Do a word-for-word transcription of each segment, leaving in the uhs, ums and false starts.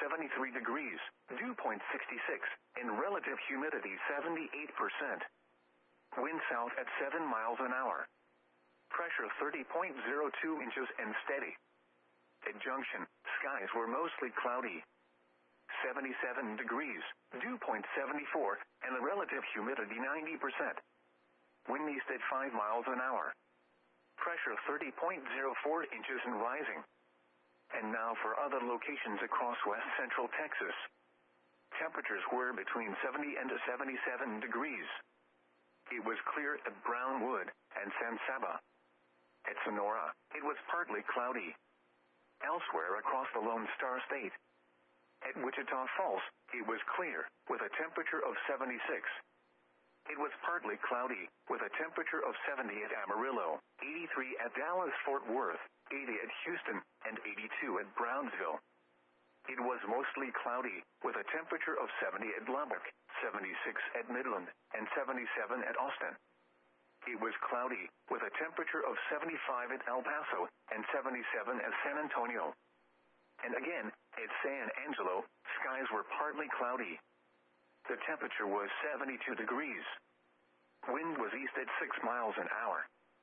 seventy-three degrees, dew point sixty-six, and relative humidity seventy-eight percent. Wind south at seven miles an hour. Pressure thirty point zero two inches and steady. At Junction, skies were mostly cloudy. seventy-seven degrees, dew point seventy-four, and the relative humidity ninety percent. Wind east at five miles an hour. Pressure thirty point zero four inches and rising. And now for other locations across west central Texas. Temperatures were between seventy and seventy-seven degrees. It was clear at Brownwood and San Saba. At Sonora, it was partly cloudy. Elsewhere across the Lone Star State. At Wichita Falls, it was clear, with a temperature of seventy-six. It was partly cloudy, with a temperature of seventy at Amarillo, eighty-three at Dallas-Fort Worth, eighty at Houston, and eighty-two at Brownsville. It was mostly cloudy, with a temperature of seventy at Lubbock, seventy-six at Midland, and seventy-seven at Austin. It was cloudy, with a temperature of seventy-five at El Paso, and seventy-seven at San Antonio. And again, at San Angelo, skies were partly cloudy. The temperature was seventy-two degrees. Wind was east at six miles an hour.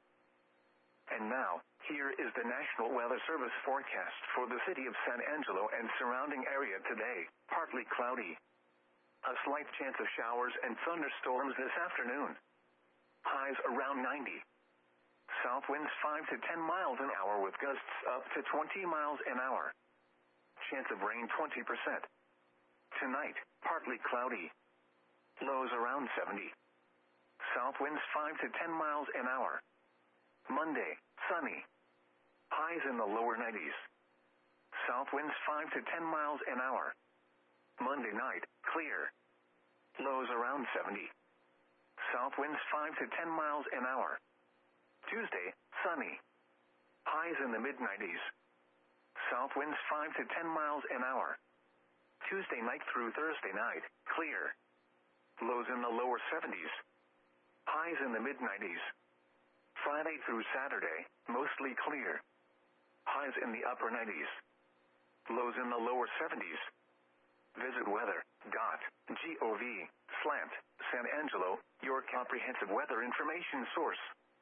And now, here is the National Weather Service forecast for the city of San Angelo and surrounding area today. Partly cloudy. A slight chance of showers and thunderstorms this afternoon. Highs around ninety. South winds five to ten miles an hour with gusts up to twenty miles an hour. Chance of rain twenty percent. Tonight, partly cloudy. Lows around seventy. South winds five to ten miles an hour. Monday, sunny. Highs in the lower nineties. South winds five to ten miles an hour. Monday night, clear. Lows around seventy. South winds five to ten miles an hour. Tuesday, sunny. Highs in the mid nineties. South winds five to ten miles an hour. Tuesday night through Thursday night, clear. Lows in the lower seventies. Highs in the mid nineties. Friday through Saturday, mostly clear. Highs in the upper nineties. Lows in the lower seventies. Visit weather dot gov slant San Angelo, your comprehensive weather information source.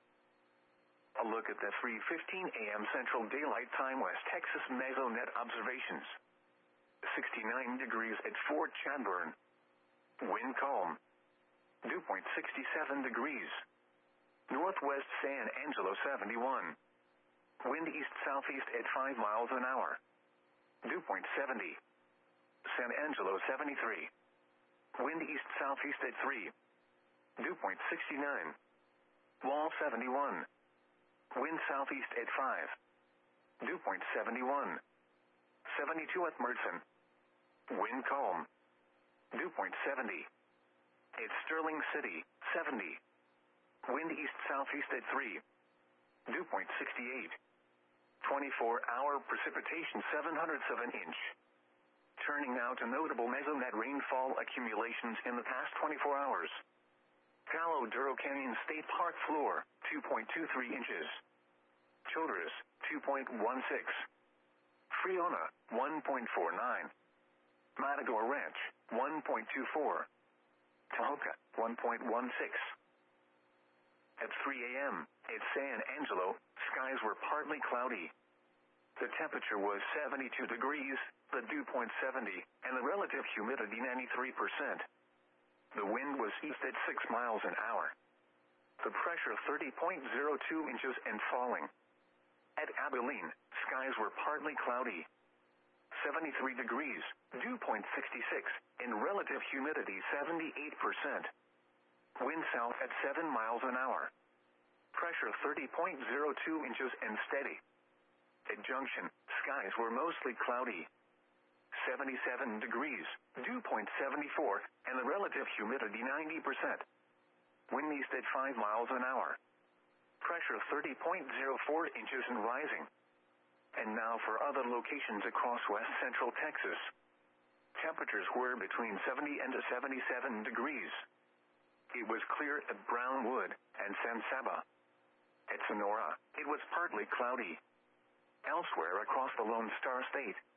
A look at the three fifteen a m Central Daylight Time West Texas Mesonet observations. sixty-nine degrees at Fort Chadbourne. Wind calm. Dew point sixty-seven degrees. Northwest San Angelo seventy-one. Wind east-southeast at five miles an hour. Dew point seventy. San Angelo seventy-three. Wind east-southeast at three. Dew point sixty-nine. Wall seventy-one. Wind southeast at five. Dew point seventy-one. seventy-two at Mertzen. Wind calm. Dew point seventy. At Sterling City, seventy. Wind east-southeast at three. Dew point sixty-eight. twenty-four hour precipitation seven hundredths of an inch. Turning now to notable Mesonet rainfall accumulations in the past twenty-four hours. Palo Duro Canyon State Park floor, two point two three inches. Childress, two point one six. Friona, one point four nine. Matador Ranch, one point two four. Tahoka, one point one six. At three a m, at San Angelo, skies were partly cloudy. The temperature was seventy-two degrees, the dew point seventy, and the relative humidity ninety-three percent. The wind was east at six miles an hour. The pressure thirty point zero two inches and falling. At Abilene, skies were partly cloudy. seventy-three degrees, dew point sixty-six, and relative humidity seventy-eight percent. Wind south at seven miles an hour. Pressure thirty point zero two inches and steady. At Junction, skies were mostly cloudy. seventy-seven degrees, dew point seventy-four, and the relative humidity ninety percent. Wind east at five miles an hour. Pressure thirty point zero four inches and rising. And now for other locations across west central Texas. Temperatures were between seventy and seventy-seven degrees. It was clear at Brownwood and San Saba. At Sonora, it was partly cloudy. Elsewhere across the Lone Star State,